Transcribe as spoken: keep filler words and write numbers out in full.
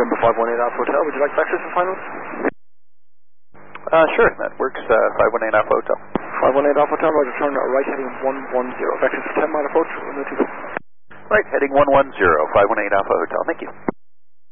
Number five one eight Alpha Hotel, would you like breakfast and finals? Uh, sure, that works, uh, five one eight Alpha Hotel. five one eight Alpha Hotel, roger, turn right heading one one zero. Breakfast for ten mile approach, runway two. Right, heading one one zero, five one eight Alpha Hotel, thank you.